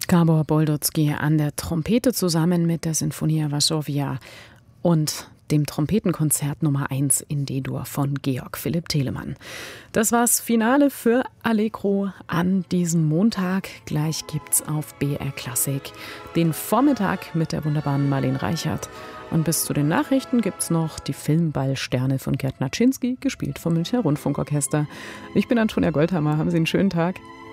Gabor Boldotzky an der Trompete zusammen mit der Sinfonia Varsovia und dem Trompetenkonzert Nummer 1 in D-Dur von Georg Philipp Telemann. Das war's Finale für Allegro an diesem Montag. Gleich gibt's auf BR Klassik den Vormittag mit der wunderbaren Marlene Reichert. Und bis zu den Nachrichten gibt's noch die Filmballsterne von Gerd Naczynski, gespielt vom Münchner Rundfunkorchester. Ich bin Antonia Goldhammer. Haben Sie einen schönen Tag.